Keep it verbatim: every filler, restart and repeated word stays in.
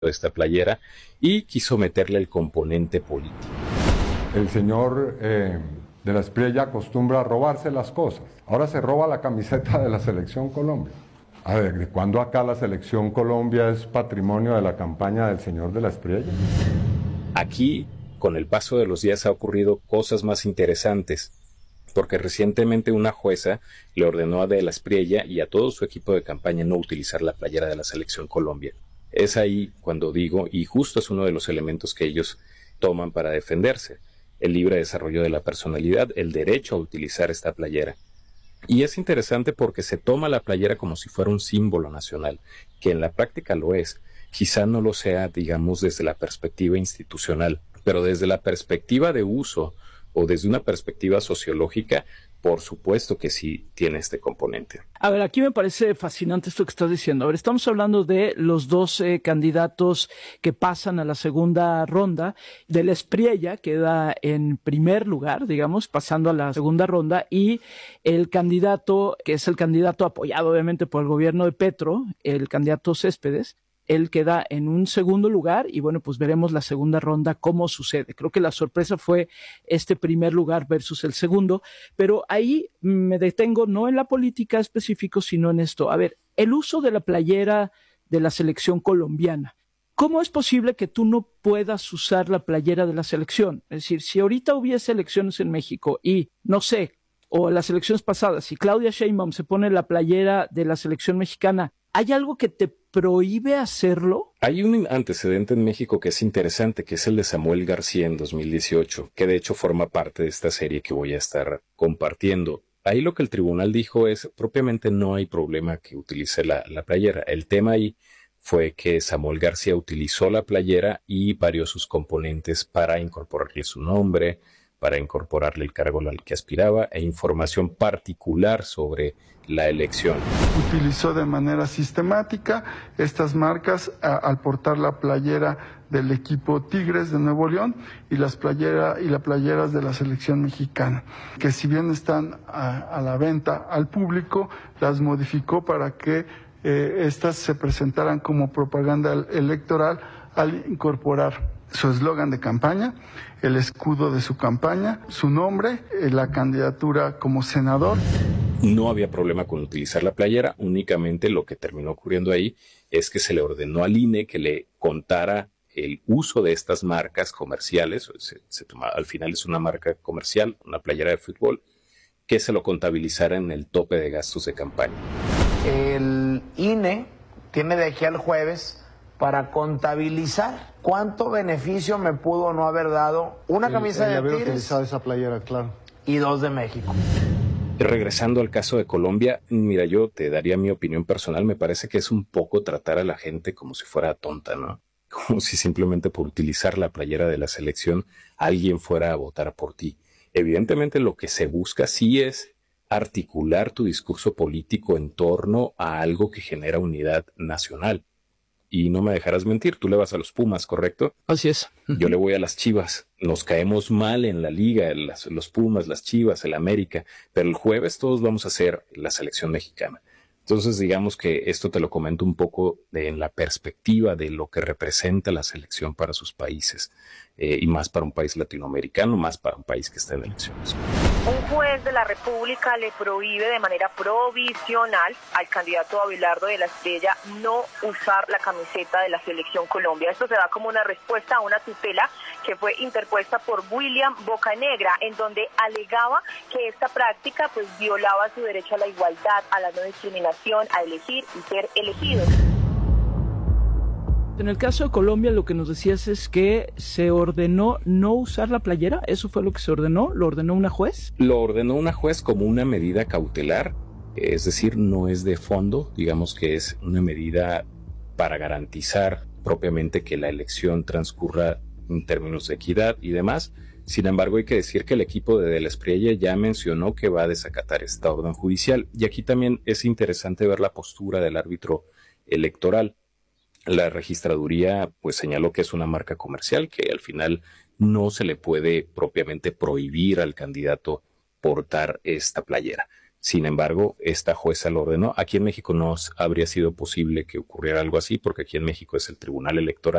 de esta playera y quiso meterle el componente político. El señor eh, de la Espriella acostumbra a robarse las cosas. Ahora se roba la camiseta de la Selección Colombia. A ver, ¿de cuándo acá la Selección Colombia es patrimonio de la campaña del señor de la Espriella? Aquí, con el paso de los días, ha ocurrido cosas más interesantes, porque recientemente una jueza le ordenó a De la Espriella y a todo su equipo de campaña no utilizar la playera de la Selección Colombia. Es ahí cuando digo, y justo es uno de los elementos que ellos toman para defenderse, el libre desarrollo de la personalidad, el derecho a utilizar esta playera. Y es interesante porque se toma la playera como si fuera un símbolo nacional, que en la práctica lo es. Quizá no lo sea, digamos, desde la perspectiva institucional, pero desde la perspectiva de uso o desde una perspectiva sociológica, por supuesto que sí tiene este componente. A ver, aquí me parece fascinante esto que estás diciendo. A ver, estamos hablando de los dos eh, candidatos que pasan a la segunda ronda. De la Espriella queda en primer lugar, digamos, pasando a la segunda ronda, y el candidato, que es el candidato apoyado obviamente por el gobierno de Petro, el candidato Céspedes, él queda en un segundo lugar y bueno, pues veremos la segunda ronda cómo sucede. Creo que la sorpresa fue este primer lugar versus el segundo, pero ahí me detengo no en la política específico, sino en esto. A ver, el uso de la playera de la selección colombiana. ¿Cómo es posible que tú no puedas usar la playera de la selección? Es decir, si ahorita hubiese elecciones en México y, no sé, o las elecciones pasadas, si Claudia Sheinbaum se pone la playera de la selección mexicana, ¿hay algo que te prohíbe hacerlo? Hay un antecedente en México que es interesante, que es el de Samuel García en dos mil dieciocho, que de hecho forma parte de esta serie que voy a estar compartiendo. Ahí lo que el tribunal dijo es, propiamente no hay problema que utilice la, la playera. El tema ahí fue que Samuel García utilizó la playera y varios sus componentes para incorporarle su nombre, para incorporarle el cargo al que aspiraba e información particular sobre la elección. Utilizó de manera sistemática estas marcas a, al portar la playera del equipo Tigres de Nuevo León y las playera, y las playeras de la selección mexicana, que si bien están a, a la venta al público, las modificó para que eh, estas se presentaran como propaganda electoral al incorporar su eslogan de campaña, el escudo de su campaña, su nombre, la candidatura como senador. No había problema con utilizar la playera, únicamente lo que terminó ocurriendo ahí es que se le ordenó al I N E que le contara el uso de estas marcas comerciales, se, se toma, al final es una marca comercial, una playera de fútbol, que se lo contabilizara en el tope de gastos de campaña. El I N E tiene de aquí al jueves para contabilizar cuánto beneficio me pudo no haber dado una el, camisa el de haber Tigres utilizado esa playera, claro, y dos de México. Regresando al caso de Colombia, mira, yo te daría mi opinión personal, me parece que es un poco tratar a la gente como si fuera tonta, ¿no? Como si simplemente por utilizar la playera de la selección alguien fuera a votar por ti. Evidentemente lo que se busca sí es articular tu discurso político en torno a algo que genera unidad nacional. Y no me dejarás mentir, tú le vas a los Pumas, ¿correcto? Así es. Yo le voy a las Chivas. Nos caemos mal en la liga, las, los Pumas, las Chivas, el América, pero el jueves todos vamos a hacer la selección mexicana. Entonces, digamos que esto te lo comento un poco de, en la perspectiva de lo que representa la selección para sus países, eh, y más para un país latinoamericano, más para un país que está en elecciones. Un juez de la República le prohíbe de manera provisional al candidato Abelardo de la Espriella no usar la camiseta de la Selección Colombia. Esto se da como una respuesta a una tutela que fue interpuesta por William Bocanegra, en donde alegaba que esta práctica pues violaba su derecho a la igualdad, a la no discriminación, a elegir y ser elegido. En el caso de Colombia, lo que nos decías es que se ordenó no usar la playera. ¿Eso fue lo que se ordenó? ¿Lo ordenó una juez? Lo ordenó una juez como una medida cautelar, es decir, no es de fondo, digamos que es una medida para garantizar propiamente que la elección transcurra en términos de equidad y demás. Sin embargo, hay que decir que el equipo de De la Espriella ya mencionó que va a desacatar esta orden judicial. Y aquí también es interesante ver la postura del árbitro electoral. La registraduría pues señaló que es una marca comercial, que al final no se le puede propiamente prohibir al candidato portar esta playera. Sin embargo, esta jueza lo ordenó. Aquí en México no habría sido posible que ocurriera algo así, porque aquí en México es el Tribunal Electoral